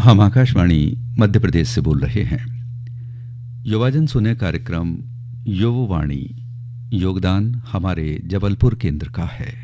हम आकाशवाणी मध्य प्रदेश से बोल रहे हैं। युवाजन सुने कार्यक्रम युववाणी। योगदान हमारे जबलपुर केंद्र का है।